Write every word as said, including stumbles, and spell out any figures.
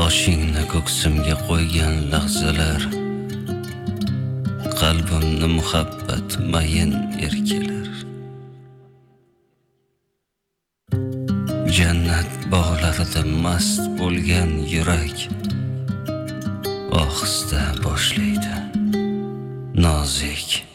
boshingni ko'ksimga qo'ygan lahzalar, qalbimni muhabbat mayin erkalar. Jannat bog'larida mast bo'lgan yurak ohista boshlaydi nozik